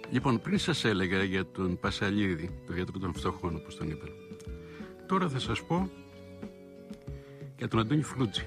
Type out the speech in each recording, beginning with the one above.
Λοιπόν, πριν σας έλεγα για τον Πασαλίδη, τον γιατρό των φτωχών, όπως τον είπα, τώρα θα σας πω για τον Αντώνη Φλούτζη,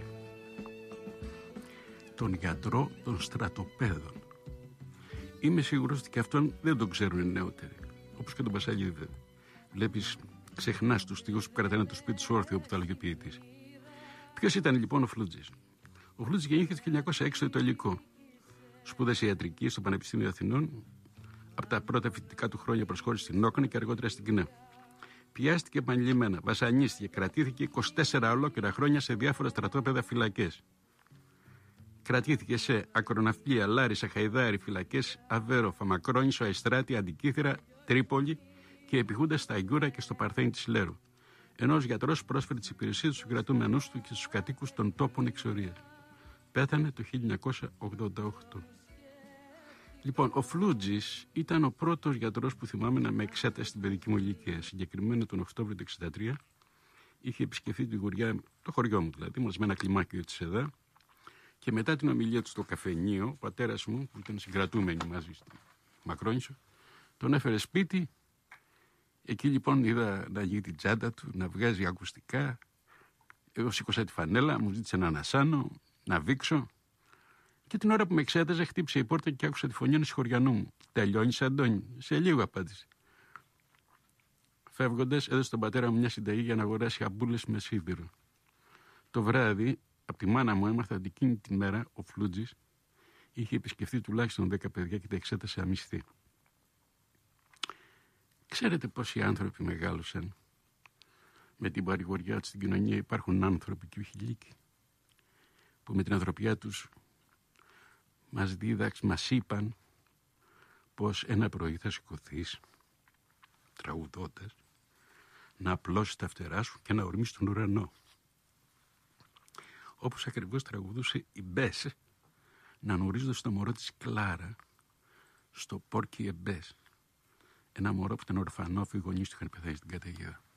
τον γιατρό των στρατοπέδων. Είμαι σίγουρος ότι και αυτόν δεν τον ξέρουν οι νεότεροι, όπως και τον Πασαλίδη. Βλέπεις, ξεχνάς τους στίχους που κρατάνε το σπίτι σου όρθιο, που τα έλεγε ο ποιητής. Ποιος ήταν λοιπόν ο Φλούτζης? Ο Φλούτζης γεννήθηκε το 1906 στο Ιταλικό. Σπούδασε ιατρική στο Πανεπιστήμιο Αθηνών. Από τα πρώτα φοιτητικά του χρόνια προσχώρησε στην Όκνη και αργότερα στην ΚΝΕ. Πιάστηκε επανειλημμένα, βασανίστηκε, κρατήθηκε 24 ολόκληρα χρόνια σε διάφορα στρατόπεδα φυλακές. Κρατήθηκε σε Ακροναυπλία, Λάρισα, Χαϊδάρι, φυλακές Αβέρο, Μακρόνησο, Αϊστράτη, Αντικήθυρα, Τρίπολη και επιχούντα στα Αγκούρα και στο Παρθένι της Λέρου. Ενώ ως γιατρός πρόσφερε τις υπηρεσίες στους κρατούμενους του και στους κατοίκους των τόπων εξορίας. Πέθανε το 1988. Λοιπόν, ο Φλούτζης ήταν ο πρώτος γιατρός που θυμάμαι να με εξέτασε στην παιδική μου ηλικία. Συγκεκριμένα τον Οκτώβριο του 1963 είχε επισκεφθεί τη Γουριά, το χωριό μου δηλαδή, μας με ένα κλιμάκιο της ΕΔΑ, και μετά την ομιλία του στο καφενείο, ο πατέρας μου, που ήταν συγκρατούμενοι μαζί στη Μακρόνησο, τον έφερε σπίτι. Εκεί λοιπόν είδα να γίνει την τσάντα του, να βγάζει ακουστικά. Εγώ σήκωσα τη φανέλα, μου ζήτησε να ανασάνω, να βήξω. Και την ώρα που με εξέταζε, χτύπησε η πόρτα και άκουσα τη φωνή ενός συγχωριανού μου. «Τελειώνεις, Αντώνη?» «Σε λίγο», απάντησε. Φεύγοντας, έδωσε στον πατέρα μου μια συνταγή για να αγοράσει αμπούλες με σίδηρο. Το βράδυ, από τη μάνα μου έμαθα ότι εκείνη τη μέρα ο Φλούτζης είχε επισκεφθεί τουλάχιστον 10 παιδιά και τα εξέτασε αμυστή. Ξέρετε πόσοι άνθρωποι μεγάλωσαν? Με την παρηγοριά τους στην κοινωνία υπάρχουν άνθρωποι και όχι λύκοι, που με την ανθρωπιά τους μας δίδαξαν, μας είπαν πως ένα πρωί θα σηκωθείς τραγουδώντας, να απλώσεις τα φτερά σου και να ορμήσεις τον ουρανό. Όπως ακριβώς τραγουδούσε η Μπες, να νουρίζοντας το μωρό της Κλάρα στο Πόρκι Εμπές, ένα μωρό που ήταν ορφανό, αφού οι γονείς του είχαν πεθάνει στην καταιγίδα.